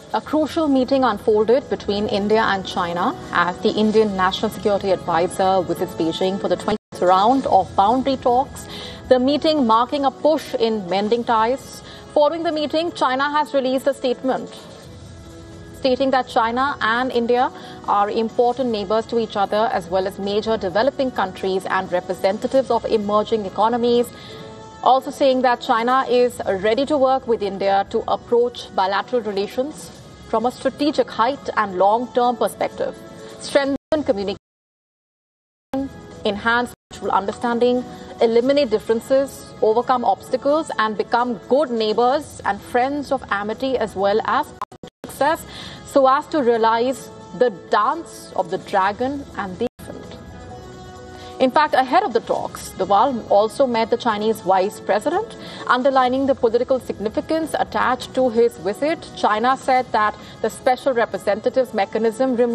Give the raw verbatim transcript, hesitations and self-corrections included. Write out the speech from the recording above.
A crucial meeting unfolded between India and China as the Indian National Security Advisor visits Beijing for the twentieth round of boundary talks. The meeting marking a push in mending ties. Following the meeting, China has released a statement stating that China and India are important neighbors to each other as well as major developing countries and representatives of emerging economies. Also saying that China is ready to work with India to approach bilateral relations from a strategic height and long-term perspective, strengthen communication, enhance mutual understanding, eliminate differences, overcome obstacles, and become good neighbors and friends of amity as well as success, so as to realize the dance of the dragon and the elephant. In fact, ahead of the talks, Doval also met the Chinese vice president, underlining the political significance attached to his visit. China said that the special representatives mechanism remains